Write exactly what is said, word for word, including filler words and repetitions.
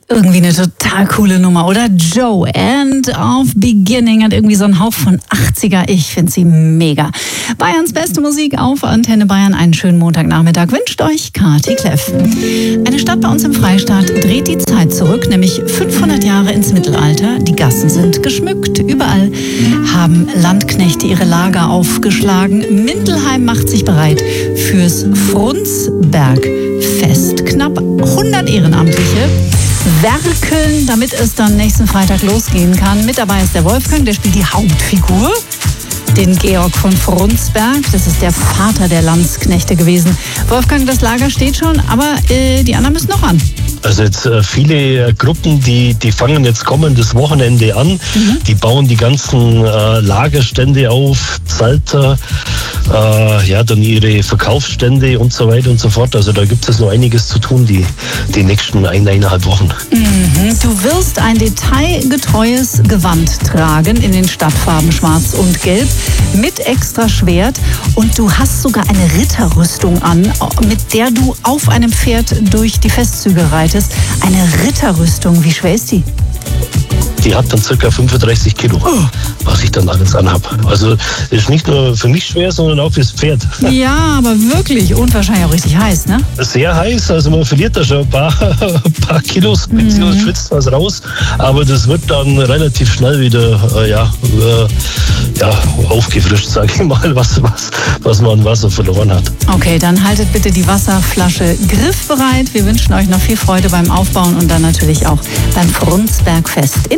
Irgendwie eine total coole Nummer, oder? Joe, End of Beginning, hat irgendwie so einen Hauch von achtziger. Ich finde sie mega. Bayerns beste Musik auf Antenne Bayern. Einen schönen Montagnachmittag wünscht euch Kati Kleff. Eine Stadt bei uns im Freistaat dreht die Zeit zurück, nämlich fünfhundert Jahre ins Mittelalter. Die Gassen sind geschmückt. Überall haben Landknechte ihre Lager aufgeschlagen. Mindelheim macht sich bereit fürs Frundsbergfest. Knapp hundert Ehrenamtliche werkeln, damit es dann nächsten Freitag losgehen kann. Mit dabei ist der Wolfgang, der spielt die Hauptfigur, den Georg von Frundsberg. Das ist der Vater der Landsknechte gewesen. Wolfgang, das Lager steht schon, aber äh, die anderen müssen noch an. Also jetzt äh, viele äh, Gruppen, die, die fangen jetzt kommendes Wochenende an. Mhm. Die bauen die ganzen äh, Lagerstände auf, Zelter, äh, ja, dann ihre Verkaufsstände und so weiter und so fort. Also da gibt es noch einiges zu tun, die, die nächsten ein, eineinhalb Wochen. Mhm. Du wirst ein detailgetreues Gewand tragen in den Stadtfarben Schwarz und Gelb mit extra Schwert, und du hast sogar eine Ritterrüstung an, mit der du auf einem Pferd durch die Festzüge reitest. Eine Ritterrüstung, wie schwer ist die? Die hat dann circa fünfunddreißig Kilo, oh. was ich dann alles anhab. Also ist nicht nur für mich schwer, sondern auch fürs Pferd. Ja, aber wirklich, und wahrscheinlich auch richtig heiß, ne? Sehr heiß, also man verliert da schon ein paar, ein paar Kilos, mhm. beziehungsweise schwitzt was raus, aber das wird dann relativ schnell wieder äh, ja, äh, ja, aufgefrischt, sage ich mal, was, was, was man an Wasser verloren hat. Okay, dann haltet bitte die Wasserflasche griffbereit. Wir wünschen euch noch viel Freude beim Aufbauen und dann natürlich auch beim Frundsbergfest.